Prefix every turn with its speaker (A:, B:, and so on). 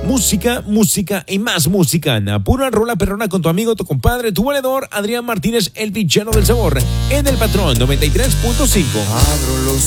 A: Música, música y más música. Pura rola perrona con tu amigo, tu compadre, tu valedor, Adrián Martínez, el villano del sabor, en el Patrón 93.5.
B: Abro los